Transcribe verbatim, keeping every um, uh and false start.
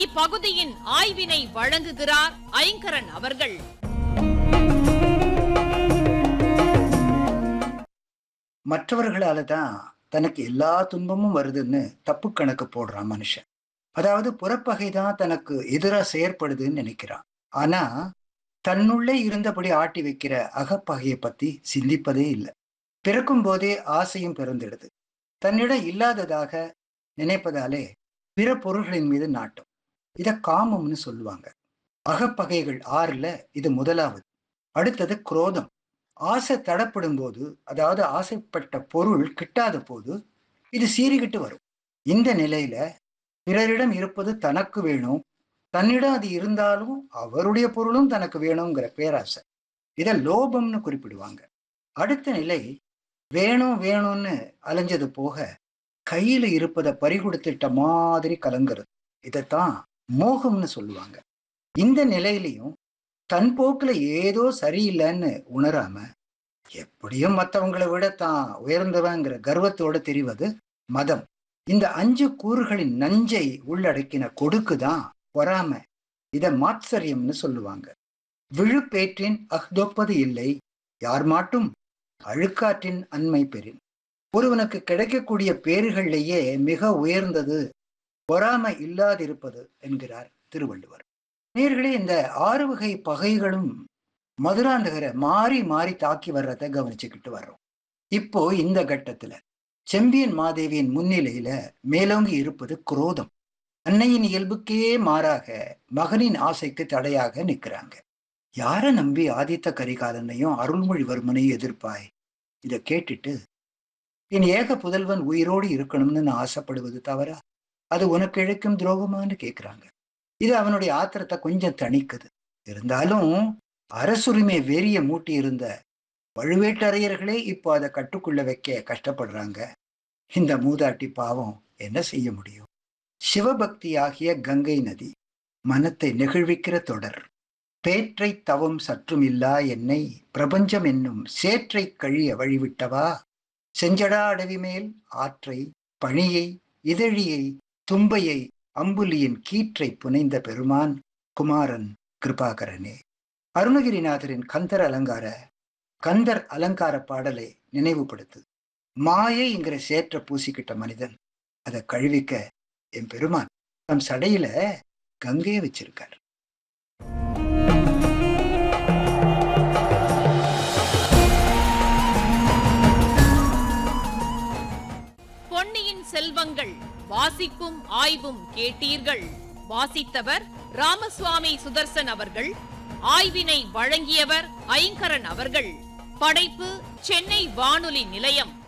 இப்பகுதியின் ஆய்வினை வழங்குகிறார் ஐங்கரன் அவர்கள். மற்றவர்களால தான் தனக்கு எல்லா துன்பமும் வருதுன்னு தப்பு கணக்கு போடுறான் மனுஷன். அதாவது புறப்பகை தான் தனக்கு எதிராக செயற்படுதுன்னு நினைக்கிறான். ஆனா தன்னுள்ளே இருந்தபடி ஆட்டி வைக்கிற அகப்பகையை பத்தி சிந்திப்பதே இல்லை. பிறக்கும் போதே ஆசையும் பிறந்திடுது. தன்னிடம் இல்லாததாக நினைப்பதாலே பிற பொருள்களின் மீது நாட்டம். இத காமம்னு சொல்லுவாங்க. அகப்பகைகள் ஆறுல இது முதலாவது. அடுத்தது குரோதம். ஆசை தடப்படும் போது, அதாவது ஆசைப்பட்ட பொருள் கிட்டாத போது இது சீறிக்கிட்டு வரும். இந்த நிலையில பிறரிடம் இருப்பது தனக்கு வேணும், தன்னிடம் அது இருந்தாலும் அவருடைய பொருளும் தனக்கு வேணுங்கிற பேராசை. இத லோபம்னு குறிப்பிடுவாங்க. அடுத்த நிலை வேணும் வேணும்னு அலைஞ்சது போக கையில இருப்பதை பறிகொடுத்துட்ட மாதிரி கலங்குறது. இதைத்தான் மோகம்னு சொல்லுவாங்க. இந்த நிலையிலையும் தன் போக்குல ஏதோ சரியில்லைன்னு உணராம எப்படியும் மற்றவங்களை விட தான் உயர்ந்தவங்கிற கர்வத்தோட தெரிவது மதம். இந்த அஞ்சு கூறுகளின் நஞ்சை உள்ளடக்கின கொடுக்குதான் பொறாமை. இத மாத்சரியம்னு சொல்லுவாங்க. விழுப்பேற்றின் அஹ்தொப்பது இல்லை, யார் மாட்டும் அழுக்காற்றின் அண்மை பெறின். ஒருவனுக்கு கிடைக்கக்கூடிய பேறுகளிலேயே மிக உயர்ந்தது பொறாமை இல்லாதிருப்பது என்கிறார் திருவள்ளுவர். நேர்களே, இந்த ஆறு வகை பகைகளும் மதுராந்தகரை மாறி மாறி தாக்கி வர்றதை கவனிச்சுக்கிட்டு வர்றோம். இப்போ இந்த கட்டத்துல செம்பியன் மாதேவியின் முன்னிலையில மேலோங்கி இருப்பது குரோதம். அன்னையின் இயல்புக்கே மாறாக மகனின் ஆசைக்கு தடையாக நிற்கிறாங்க. யார நம்பி ஆதித்த கரிகாலனையும் அருள்மொழிவர்மனையும் எதிர்ப்பாய்? இதை கேட்டுட்டு என் ஏக புதல்வன் உயிரோடு இருக்கணும்னு நான் ஆசைப்படுவது தவறா? அது உனக்கு இழைக்கும் துரோகமானு கேட்கிறாங்க. இது அவனுடைய ஆத்திரத்தை கொஞ்சம் தணிக்குது. இருந்தாலும் அரசுரிமை வெறிய மூட்டி இருந்த பழுவேட்டரையர்களே இப்போ அதை கட்டுக்குள்ள வைக்க கஷ்டப்படுறாங்க. இந்த மூதாட்டி பாவம் என்ன செய்ய முடியும்? சிவபக்தியாகிய கங்கை நதி, மனத்தை நெகிழ்விக்கிற தொடர். பேற்றை தவம் சற்றும் இல்லா என்னை பிரபஞ்சம் என்னும் சேற்றை கழிய வழிவிட்டவா, செஞ்சடா அடவி மேல் ஆற்றை பணியை இதழியை தும்பையை அம்புலியின் கீற்றை புனைந்த பெருமான் குமாரன் கிருபாகரனே. அருணகிரிநாதரின் கந்தர் அலங்கார கந்தர் அலங்கார பாடலை நினைவுபடுத்து. மாயைங்கிற சேற்ற பூசிக்கிட்ட மனிதன் அதை கழுவிக்க என் பெருமான் தம் சடையில கங்கையை வச்சிருக்கார். பொன்னியின் செல்வங்கள் வாசிப்பும் ஆய்வும் கேட்டீர்கள். வாசித்தவர் ராமசுவாமி சுதர்சன் அவர்கள். ஆய்வினை வழங்கியவர் ஐங்கரன் அவர்கள். படைப்பு சென்னை வானொலி நிலையம்.